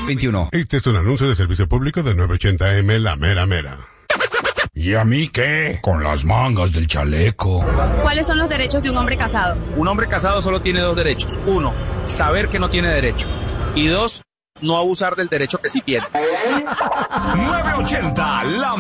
21. Este es un anuncio de servicio público de 980M La Mera Mera. ¿Y a mí qué? Con las mangas del chaleco. ¿Cuáles son los derechos de un hombre casado? Un hombre casado solo tiene 2 derechos. 1, saber que no tiene derecho. Y 2, no abusar del derecho que sí tiene. 980, la